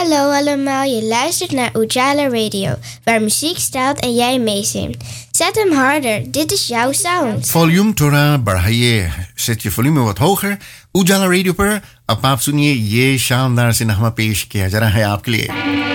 Hallo allemaal, je luistert naar Ujala Radio, waar muziek staat en jij meezingt. Zet hem harder, dit is jouw sound. Volume थोड़ा बढ़ाइए. Zet je volume wat hoger. Ujala Radio पर अब आप सुनिए ये शानदार सिनेमा पेश किया जा रहा है आपके लिए.